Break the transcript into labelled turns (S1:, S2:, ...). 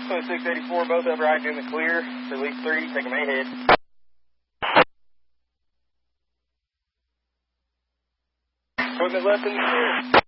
S1: 2684, both upright in the clear. Release 3, take them ahead. Equipment left in the clear.